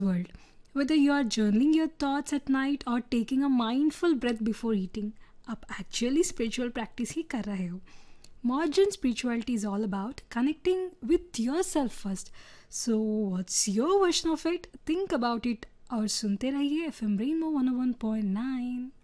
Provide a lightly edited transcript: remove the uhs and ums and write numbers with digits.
world. Whether you are journaling your thoughts at night or taking a mindful breath before eating, आप actually spiritual practice ही कर रहे हो. Modern spirituality is all about connecting with yourself first. So, what's your version of it? Think about it और सुनते रहिए FM Rainbow 101.9.